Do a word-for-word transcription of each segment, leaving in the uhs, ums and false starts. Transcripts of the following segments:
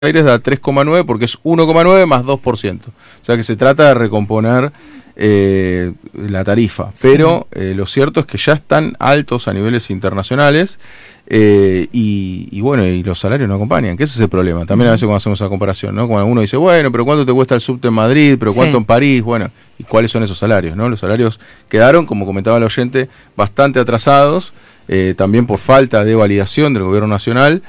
Aires da tres coma nueve porque es uno coma nueve más dos por ciento. O sea que se trata de recomponer eh, la tarifa. Sí. Pero eh, lo cierto es que ya están altos a niveles internacionales eh, y, y bueno, y los salarios no acompañan, que ese es el problema. También a veces cuando hacemos esa comparación, ¿no? Cuando uno dice, bueno, pero ¿cuánto te cuesta el subte en Madrid? ¿Pero cuánto sí. en París? Bueno, ¿y cuáles son esos salarios? ¿No? Los salarios quedaron, como comentaba el oyente, bastante atrasados, eh, también por falta de validación del gobierno nacional,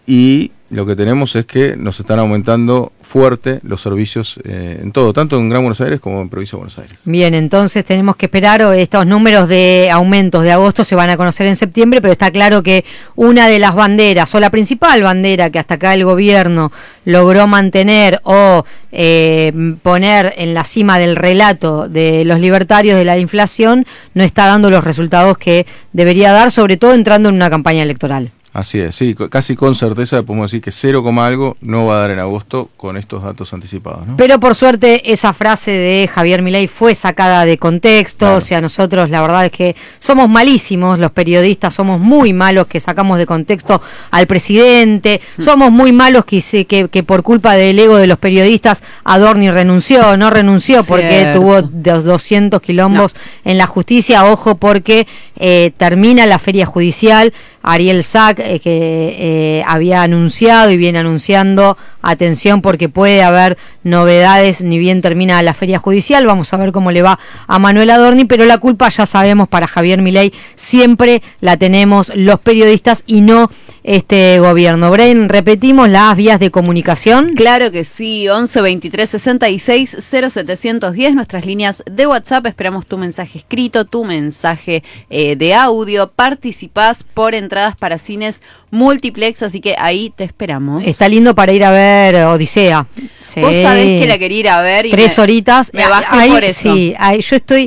y lo que tenemos es que nos están aumentando fuerte los servicios eh, en todo, tanto en Gran Buenos Aires como en Provincia de Buenos Aires. Bien, entonces tenemos que esperar, estos números de aumentos de agosto se van a conocer en septiembre, pero está claro que una de las banderas, o la principal bandera que hasta acá el gobierno logró mantener o eh, poner en la cima del relato de los libertarios de la inflación, no está dando los resultados que debería dar, sobre todo entrando en una campaña electoral. Así es, sí, casi con certeza podemos decir que cero coma algo no va a dar en agosto con estos datos anticipados, ¿no? Pero por suerte esa frase de Javier Milei fue sacada de contexto, claro. O sea, nosotros la verdad es que somos malísimos, los periodistas somos muy malos que sacamos de contexto al presidente, mm. somos muy malos que, que, que por culpa del ego de los periodistas Adorni renunció, no renunció porque Cierto. tuvo doscientos quilombos no. en la justicia, ojo porque eh, termina la feria judicial. Ariel Sack, eh, que eh, había anunciado y viene anunciando, atención porque puede haber novedades, ni bien termina la feria judicial, vamos a ver cómo le va a Manuel Adorni, pero la culpa ya sabemos para Javier Milei, siempre la tenemos los periodistas y no este gobierno. Bren, repetimos las vías de comunicación. Claro que sí, once veintitrés sesenta y seis cero setecientos diez, nuestras líneas de WhatsApp, esperamos tu mensaje escrito, tu mensaje eh, de audio, participás por entradas para cines multiplex, así que ahí te esperamos. Está lindo para ir a ver Odisea. Sí. Vos sabés que la quería ir a ver y tres me, horitas. Me bajé ahí, por eso. Sí, ahí, yo estoy...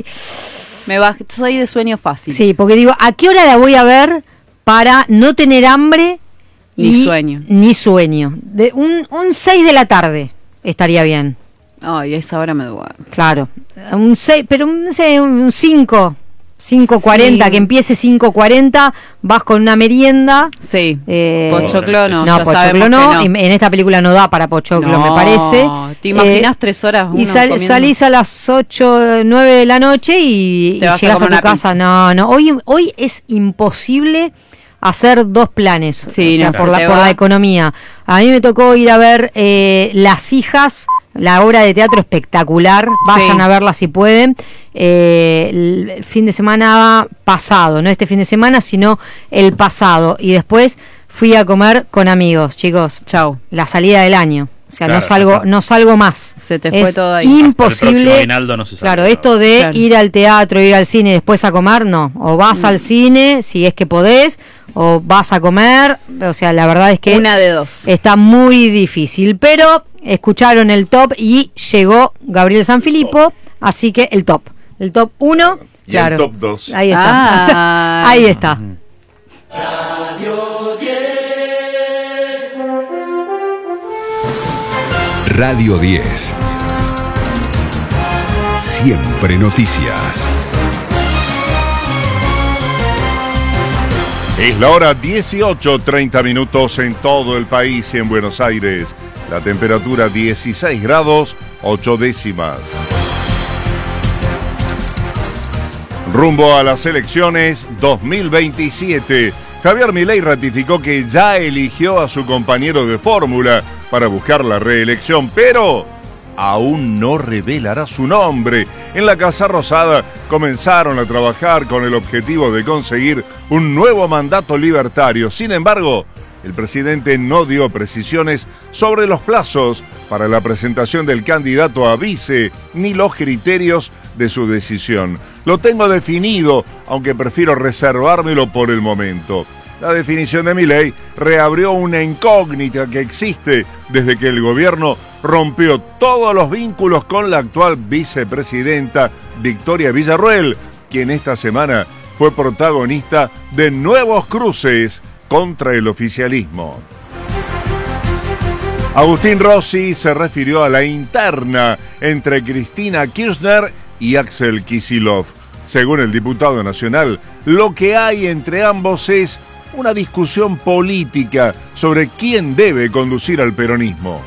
Me bajé, soy de sueño fácil. Sí, porque digo, ¿a qué hora la voy a ver para no tener hambre? Ni y, sueño. Ni sueño. De un, un seis de la tarde estaría bien. Ay, a esa hora me duermo. Claro. Un seis, pero no sé, un cinco. cinco cuarenta, sí. Que empiece cinco cuarenta, vas con una merienda. Sí, eh, pochoclo no. No, pochoclo no. no, en esta película no da para pochoclo, no, me parece. ¿Te imaginas eh, tres horas uno y sal, comiendo? Salís a las ocho, nueve de la noche y, y llegas a, a tu casa. Pizza. No, no, hoy, hoy es imposible hacer dos planes, sí, o sea, no, por, la, por la economía. A mí me tocó ir a ver eh, Las Hijas, la obra de teatro espectacular, vayan sí. a verla si pueden, eh, el, el fin de semana pasado, no este fin de semana, sino el pasado, y después fui a comer con amigos, chicos. Chau. La salida del año. O sea, claro, no salgo, no salgo más. Se te fue es todo ahí. Imposible. No se claro, esto de claro. ir al teatro, ir al cine y después a comer, no. O vas mm. al cine, si es que podés, o vas a comer. O sea, la verdad es que una de dos. Está muy difícil. Pero escucharon el top y llegó Gabriel Sanfilippo, así que el top. El top uno, y claro. el top dos. Ahí está. Ah. Ahí está. Radio diez. Radio diez. Siempre noticias. Es la hora dieciocho, treinta minutos en todo el país y en Buenos Aires. La temperatura dieciséis grados, ocho décimas. Rumbo a las elecciones dos mil veintisiete. Javier Milei ratificó que ya eligió a su compañero de fórmula para buscar la reelección, pero aún no revelará su nombre. En la Casa Rosada comenzaron a trabajar con el objetivo de conseguir un nuevo mandato libertario. Sin embargo, el presidente no dio precisiones sobre los plazos para la presentación del candidato a vice, ni los criterios de su decisión. Lo tengo definido, aunque prefiero reservármelo por el momento. La definición de Milei reabrió una incógnita que existe desde que el gobierno rompió todos los vínculos con la actual vicepresidenta Victoria Villarruel, quien esta semana fue protagonista de nuevos cruces contra el oficialismo. Agustín Rossi se refirió a la interna entre Cristina Kirchner y Axel Kicillof. Según el diputado nacional, lo que hay entre ambos es una discusión política sobre quién debe conducir al peronismo.